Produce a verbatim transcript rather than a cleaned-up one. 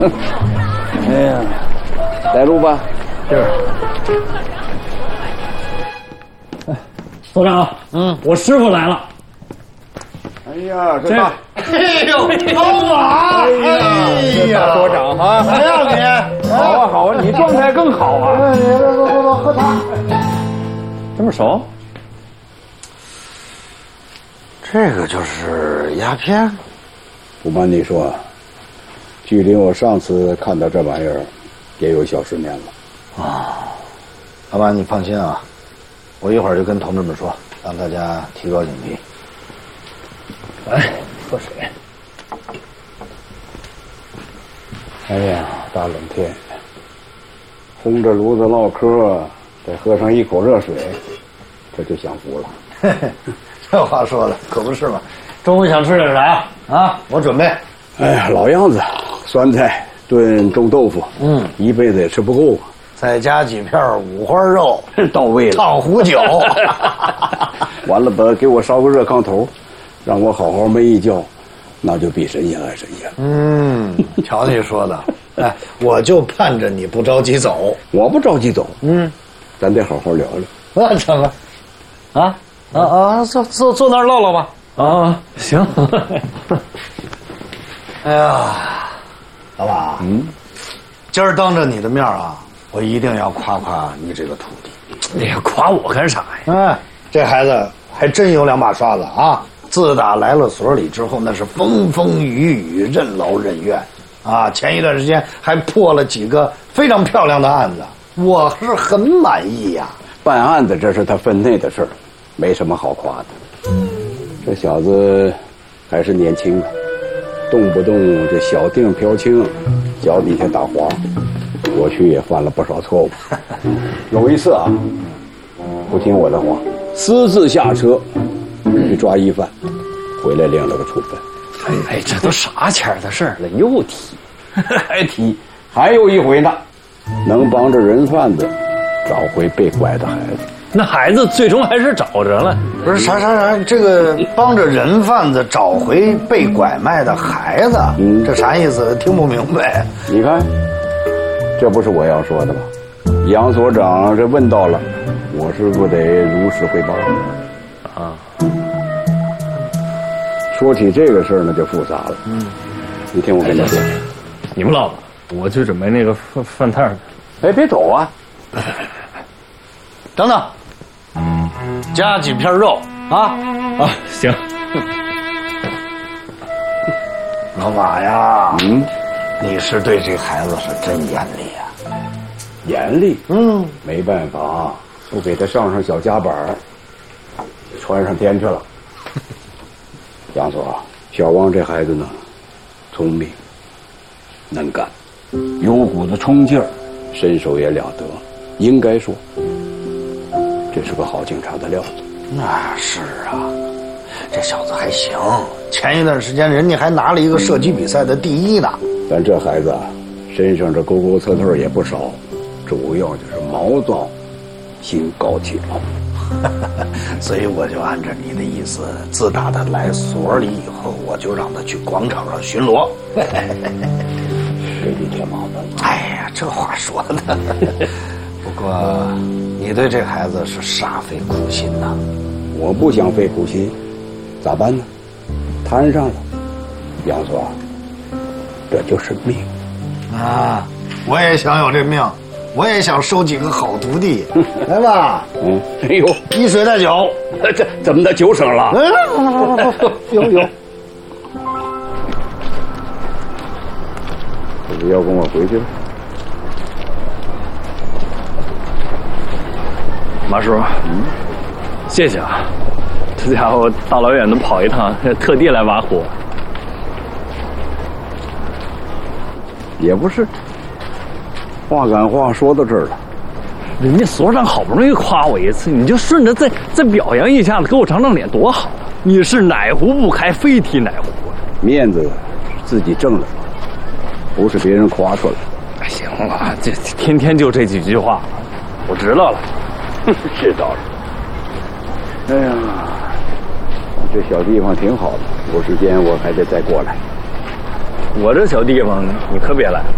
哎呀，带路吧。 是。哎，所长，嗯，我师傅来了。 哎呀，这大， 哎呦，老马！哎呀， 所长哈， 怎么样你？ 好啊好啊，你状态更好啊。 哎，走走走，喝茶。 这么熟？ 这个就是鸦片。 不瞒你说，距离我上次看到这玩意儿，也有小十年了。 啊，老板你放心啊，我一会儿就跟同志们说，让大家提高警惕。 来，喝水。 哎呀，大冷天，烘着炉子唠嗑，再喝上一口热水，这就享福了。 嘿嘿，这话说的可不是嘛。中午想吃点啥呀？啊，我准备。 哎呀，老样子，酸菜炖冻豆腐， 嗯， 一辈子也吃不够啊。 再加几片五花肉， 到位了。 烫壶酒。 完了吧，给我烧个热炕头，让我好好焖一觉，那就比神仙还神仙。 嗯，瞧你说的，哎，我就盼着你不着急走。 我不着急走， 嗯， 咱得好好聊聊。 那怎么？啊啊啊！坐坐坐那儿唠唠吧。 啊，行。 哎呀，老马， 嗯， 今儿当着你的面啊，我一定要夸夸你这个徒弟。 哎呀，夸我干啥呀？ 哎，这孩子还真有两把刷子啊！自打来了所里之后，那是风风雨雨，任劳任怨啊！前一段时间还破了几个非常漂亮的案子，我是很满意呀。 办案子这是他分内的事儿，没什么好夸的。这小子还是年轻啊，动不动这小腚飘轻，脚底下打滑，过去也犯了不少错误。有一次啊，不听我的话，私自下车去抓疑犯，回来领了个处分。 哎哎，这都啥前儿的事儿了，又提， 还提，还有一回呢，能帮着人贩子找回被拐的孩子。 那孩子最终还是找着了。 不是啥啥啥，这个帮着人贩子找回被拐卖的孩子， 嗯这啥意思？听不明白。 你看，这不是我要说的吗？杨所长这问到了，我是不是得如实汇报啊？ 说起这个事儿呢，就复杂了。嗯，你听我跟你说， 你们唠吧，我去准备那个饭饭菜去。 哎，别走啊！ 等等，加几片肉啊！ 啊，行。 老马呀， 嗯， 你是对这孩子是真严厉啊。 严厉。 嗯， 没办法，不给他上上小夹板儿，穿上天去了。杨所，小王这孩子呢，聪明、能干，有股子冲劲儿，身手也了得，应该说，这是个好警察的料子。 那是啊，这小子还行。前一段时间人家还拿了一个射击比赛的第一呢。 但这孩子啊，身上这勾勾刺刺也不少，主要就是毛躁，心高气傲。 所以我就按照你的意思，自打他来所里以后，我就让他去广场上巡逻。 给你添麻烦了。 哎呀，这话说的。不过，你对这孩子是煞费苦心呐。 我不想费苦心，咋办呢？摊上了，杨所，这就是命啊！我也想有这命，我也想收几个好徒弟。来吧， 嗯，哎呦， 一水带酒， 这怎么的酒省了？ 嗯，有有。 这不要跟我回去了？ 马叔，嗯，谢谢啊，这家伙大老远的跑一趟，特地来挖货。 也不是，话赶话说到这儿了， 人家所长好不容易夸我一次，你就顺着再再表扬一下子，给我长长脸多好啊！你是哪壶不开非提哪壶啊！ 面子是自己挣的，不是别人夸出来的。 哎，行了，这天天就这几句话，我知道了。 知道了。哎呀，这小地方挺好的，有时间我还得再过来。 我这小地方，你可别来。